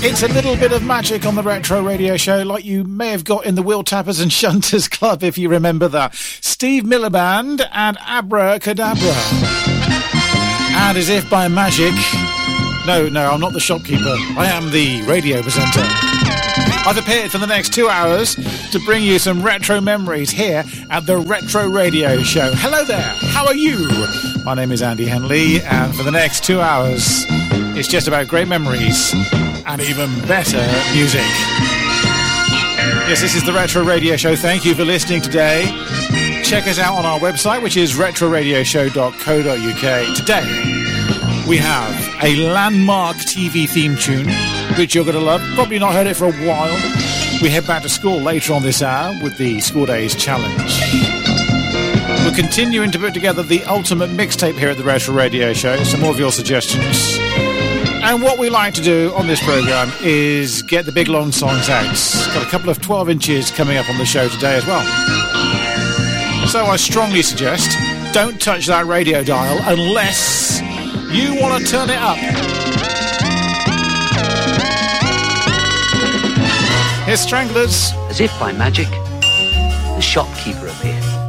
It's a little bit of magic on the Retro Radio Show, like you may have got in the Wheel Tappers and Shunters Club, if you remember that. Steve Miller Band and Abracadabra. And as if by magic... No, I'm not the shopkeeper. I am the radio presenter. I've appeared for the next 2 hours to bring you some retro memories here at the Retro Radio Show. Hello there, how are you? My name is Andy Henley, and for the next 2 hours, it's just about great memories and even better music. Yes, this is the Retro Radio Show. Thank you for listening today. Check us out on our website, which is retroradioshow.co.uk. Today, we have a landmark TV theme tune, which you're going to love. Probably not heard it for a while. We head back to school later on this hour with the School Days Challenge. We're continuing to put together the ultimate mixtape here at the Retro Radio Show. Some more of your suggestions. And what we like to do on this programme is get the big long songs out. Got a couple of 12 inches coming up on the show today as well. So I strongly suggest don't touch that radio dial unless you want to turn it up. Here's Stranglers. As if by magic, the shopkeeper